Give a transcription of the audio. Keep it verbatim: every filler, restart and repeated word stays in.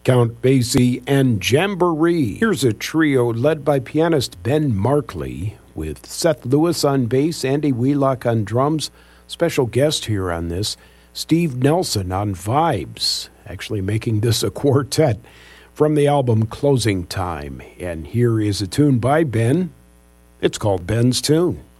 Count Basie and Jamboree. Here's a trio led by pianist Ben Markley with Seth Lewis on bass, Andy Wheelock on drums. Special guest here on this, Steve Nelson on vibes, actually making this a quartet from the album Closing Time. And here is a tune by Ben. It's called Ben's Tune.